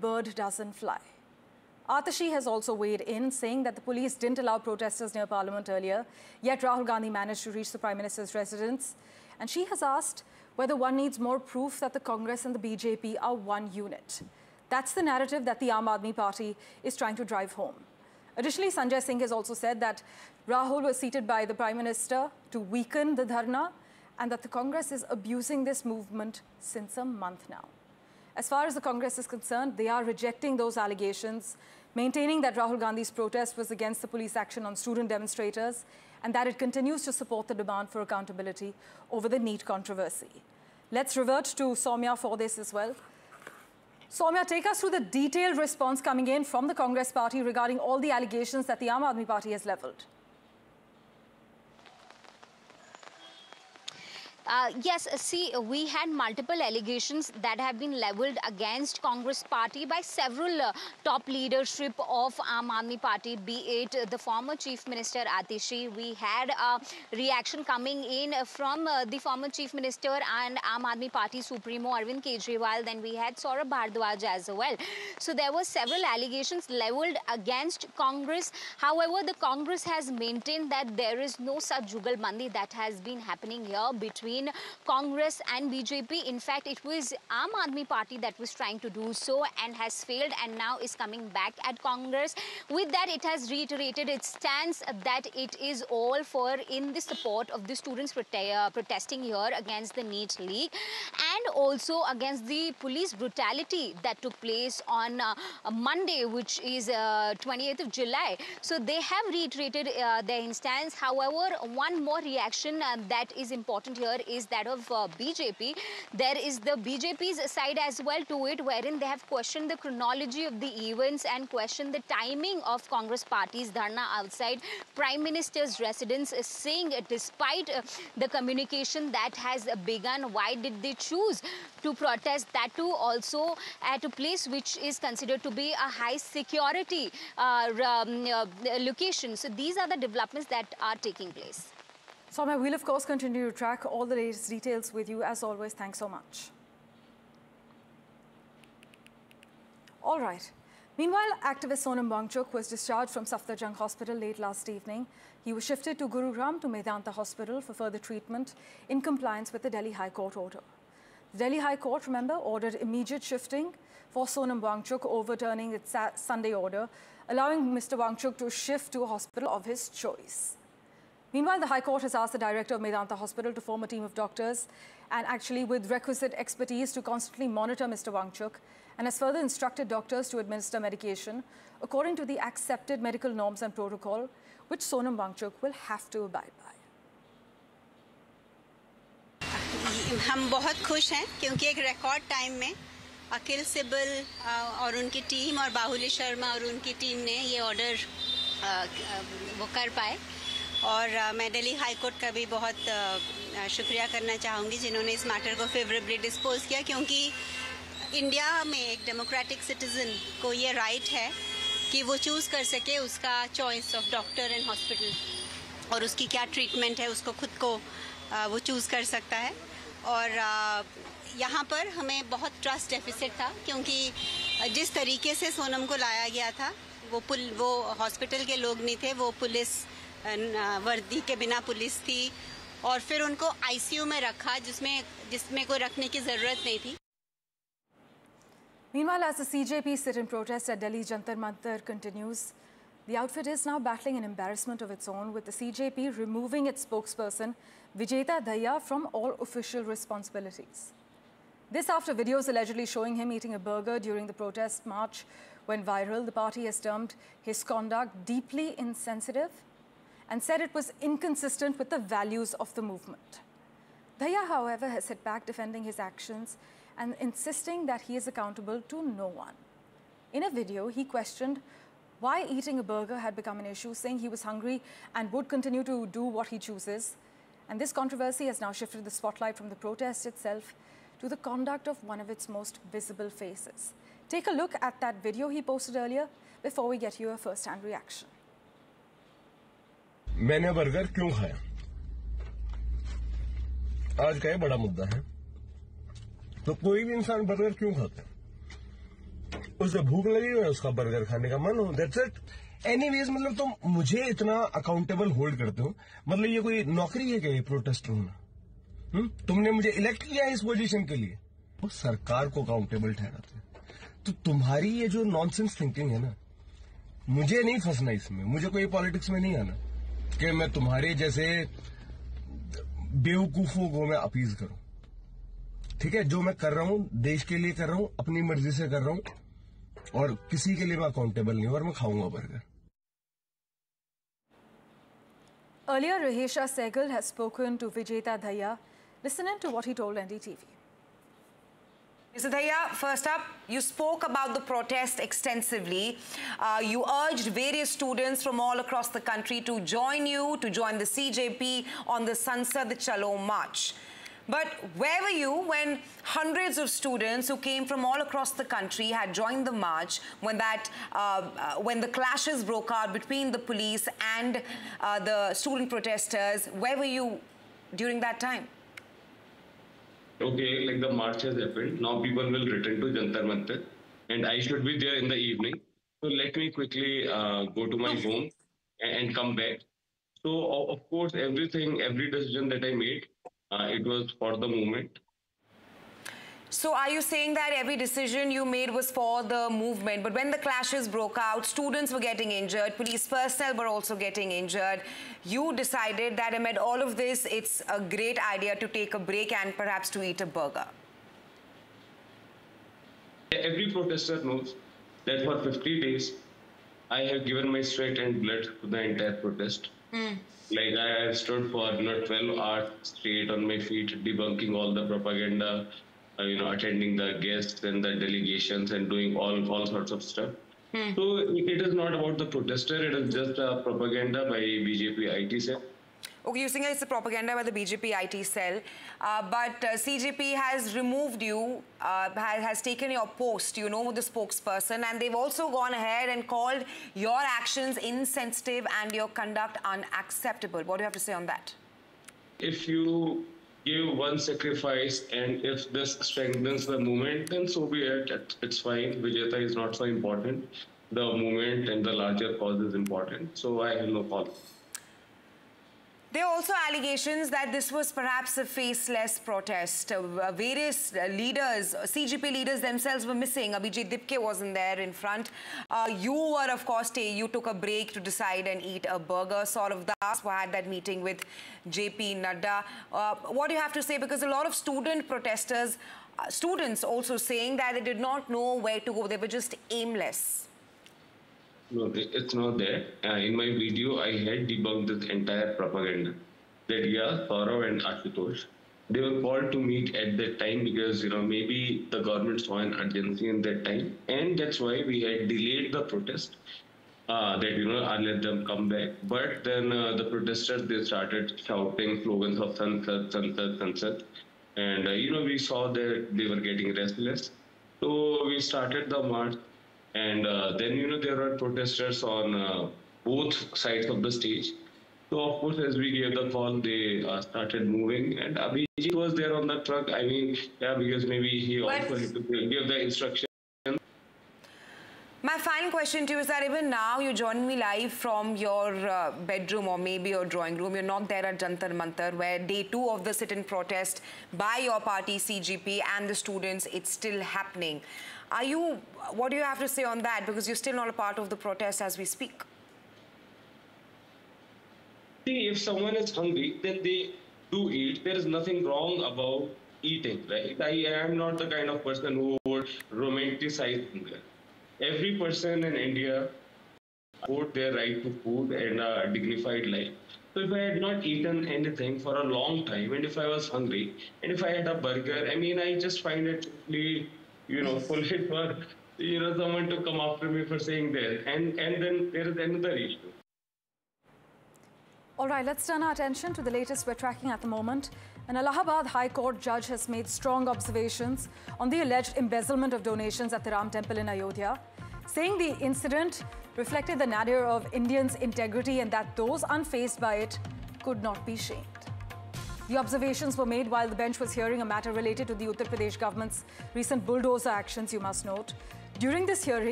bird doesn't fly. Atashi has also weighed in, saying that the police didn't allow protesters near Parliament earlier, yet Rahul Gandhi managed to reach the Prime Minister's residence. And she has asked whether one needs more proof that the Congress and the BJP are one unit. That's the narrative that the Aam Aadmi Party is trying to drive home. Additionally, Sanjay Singh has also said that Rahul was seated by the Prime Minister to weaken the dharna and that the Congress is abusing this movement since a month now. As far as the Congress is concerned, they are rejecting those allegations, maintaining that Rahul Gandhi's protest was against the police action on student demonstrators and that it continues to support the demand for accountability over the NEET controversy. Let's revert to Soumya for this as well. Soumya, take us through the detailed response coming in from the Congress party regarding all the allegations that the Aam Aadmi Party has levelled. Yes, see, we had multiple allegations that have been levelled against Congress party by several top leadership of Aam Aadmi Party, be it the former Chief Minister Atishi. We had a reaction coming in from the former Chief Minister and Aam Aadmi Party Supremo Arvind Kejriwal. Then we had Saurabh Bhardwaj as well. So there were several allegations levelled against Congress. However, the Congress has maintained that there is no such jugalbandi that has been happening here between Congress and BJP. In fact, it was Aam Aadmi Party that was trying to do so and has failed and now is coming back at Congress. With that, it has reiterated its stance that it is all for in the support of the students protesting here against the NEET leak and also against the police brutality that took place on Monday, which is 28th of July. So they have reiterated their stance. However, one more reaction that is important here is that of BJP. There is the BJP's side as well to it, wherein they have questioned the chronology of the events and questioned the timing of Congress party's dharna outside Prime Minister's residence, saying despite the communication that has begun, why did they choose to protest, that too also at a place which is considered to be a high security location. So these are the developments that are taking place. Soumya, we'll of course continue to track all the latest details with you. As always, thanks so much. All right. Meanwhile, activist Sonam Wangchuk was discharged from Safdarjung Hospital late last evening. He was shifted to Gurugram to Medanta Hospital for further treatment in compliance with the Delhi High Court order. The Delhi High Court, remember, ordered immediate shifting for Sonam Wangchuk, overturning its Sunday order, allowing Mr. Wangchuk to shift to a hospital of his choice. Meanwhile, the High Court has asked the director of Medanta Hospital to form a team of doctors and actually with requisite expertise to constantly monitor Mr. Wangchuk and has further instructed doctors to administer medication according to the accepted medical norms and protocol, which Sonam Wangchuk will have to abide by. हम बहुत खुश हैं क्योंकि एक record time में अखिल सिब्बल और उनकी team और बाहुली शर्मा और उनकी टीम ने ये ऑर्डर वो कर पाए और मैं दिल्ली हाई कोर्ट का भी बहुत शुक्रिया करना चाहूँगी जिन्होंने इस मैटर को फेवरेबली डिस्पोज किया, क्योंकि इंडिया में एक डेमोक्रेटिक सिटीजन को ये राइट है कि वो चूज़ कर सके उसका choice of doctor and hospital और उसकी क्या ट्रीटमेंट है, उसको खुद को वो चूज़ कर सकता है। और यहाँ पर हमें बहुत ट्रस्ट डेफिसिट था, क्योंकि जिस तरीके से सोनम को लाया गया था वो हॉस्पिटल के लोग नहीं थे, वो पुलिस वर्दी के बिना पुलिस थी और फिर उनको आईसीयू में रखा जिसमें कोई रखने की ज़रूरत नहीं थी। Meanwhile, as the CJP sit-in protest at Delhi's Jantar Mantar continues, the outfit is now battling an embarrassment of its own, with the CJP removing its spokesperson, Vijeta Daya, from all official responsibilities. This after videos allegedly showing him eating a burger during the protest march went viral. The party has termed his conduct deeply insensitive and said it was inconsistent with the values of the movement. Daya, however, has hit back, defending his actions and insisting that he is accountable to no one. In a video, he questioned why eating a burger had become an issue, saying he was hungry and would continue to do what he chooses. And this controversy has now shifted the spotlight from the protest itself to the conduct of one of its most visible faces. Take a look at that video he posted earlier before we get you a first-hand reaction. मैंने burger क्यों खाया? आज का ये बड़ा मुद्दा है। तो कोई भी इंसान बर्गर क्यों खाता है? उसे भूख लगी हो, उसका बर्गर खाने का मन हो, दैट्स इट. एनीवेज, मतलब तुम मुझे इतना अकाउंटेबल होल्ड करते हो, मतलब ये कोई नौकरी है क्या ये प्रोटेस्टर होना? तुमने मुझे इलेक्ट किया है इस पोजीशन के लिए, वो सरकार को अकाउंटेबल ठहराते. तो तुम्हारी ये जो नॉनसेंस थिंकिंग है ना, मुझे नहीं फंसना इसमें. मुझे कोई पॉलिटिक्स में नहीं आना कि मैं तुम्हारे जैसे बेवकूफों को मैं अपीज करूं. ठीक है, जो मैं कर रहा हूं देश के लिए कर रहा हूं, अपनी मर्जी से कर रहा हूं, और किसी के लिए मैं अकाउंटेबल नहीं हूं, और मैं खाऊंगा burger. Earlier, Rahesha Sehgal has spoken to Vijeta Daya. Listen in to what he told NDTV. Mr. Daya, first up, you spoke about the protest extensively. You urged various students from all across the country to join you, to join the CJP on the Sansad Chalo March. But where were you when hundreds of students who came from all across the country had joined the march when the clashes broke out between the police and the student protesters? Where were you during that time? Okay, like the march has happened. Now people will return to Jantar Mantar, and I should be there in the evening. So let me quickly go to my home and come back. So of course, every decision that I made, it was for the movement. So are you saying that every decision you made was for the movement, but when the clashes broke out, students were getting injured, police personnel were also getting injured, you decided that amid all of this, it's a great idea to take a break and perhaps to eat a burger? Every protester knows that for 50 days, I have given my sweat and blood to the entire protest. Like I have stood for 12 hours straight on my feet, debunking all the propaganda, attending the guests and the delegations and doing all sorts of stuff. So it is not about the protester, it is just a propaganda by BJP IT cell. Okay, you're saying it's a propaganda by the BJP IT cell, but CJP has removed you, has taken your post, the spokesperson, and they've also gone ahead and called your actions insensitive and your conduct unacceptable. What do you have to say on that? If you give one sacrifice and if this strengthens the movement, then so be it. It's fine. Vijeta is not so important. The movement and the larger cause is important. So I have no problem. There are also allegations that this was perhaps a faceless protest. Various leaders, CGP leaders themselves were missing. Abhijit Dipke wasn't there in front. You were, of course, you took a break to decide and eat a burger. Saurav Das had that meeting with JP Nadda. What do you have to say? Because a lot of student protesters, students also saying that they did not know where to go. They were just aimless. No, it's not there. In my video, I had debunked this entire propaganda. That yeah, Saurav and Ashutosh, they were called to meet at that time because maybe the government saw an urgency in that time, and that's why we had delayed the protest. That I let them come back. But then the protesters, they started shouting slogans of Sansad, Sansad, Sansad, and we saw that they were getting restless. So we started the march. And then, there were protesters on both sides of the stage. So, of course, as we gave the call, they started moving. And Abhijit was there on the truck. I mean, yeah, because maybe he also had to give the instruction. My final question to you is that even now you're joining me live from your bedroom or maybe your drawing room. You're not there at Jantar Mantar, where day 2 of the sit-in protest by your party, CGP, and the students, it's still happening. What do you have to say on that? Because you're still not a part of the protest as we speak. See, if someone is hungry, then they do eat. There is nothing wrong about eating, right? I am not the kind of person who would romanticize hunger. Every person in India owed their right to food and a dignified life. So if I had not eaten anything for a long time, and if I was hungry, and if I had a burger, I mean, I just find it really, polite for, someone to come after me for saying that. And then there is another issue. All right, let's turn our attention to the latest we're tracking at the moment. An Allahabad High Court judge has made strong observations on the alleged embezzlement of donations at the Ram Temple in Ayodhya, saying the incident reflected the nadir of Indians' integrity and that those unfazed by it could not be shamed. The observations were made while the bench was hearing a matter related to the Uttar Pradesh government's recent bulldozer actions, you must note. During this hearing,